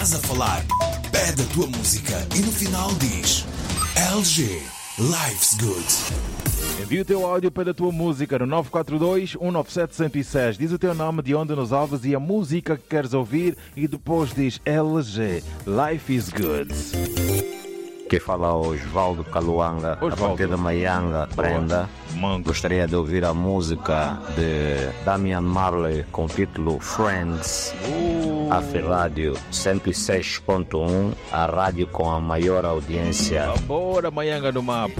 Estás a falar, pede a tua música e no final diz LG, Life's Good. Envia o teu áudio para a tua música no 942-197-106. Diz o teu nome, de onde nos ouves e a música que queres ouvir e depois diz LG, Life is Good. Que fala Osvaldo Caluanga, a partir da Maianga, Brenda. Gostaria de ouvir a música de Damian Marley com o título Friends. A Rádio 106.1, a rádio com a maior audiência. Bora, Maianga no mapa.